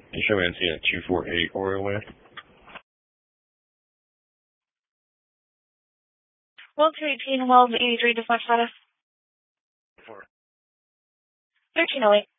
You show me at 248 Oriole Way. 1218 Wells 83 dispatch status. 1308.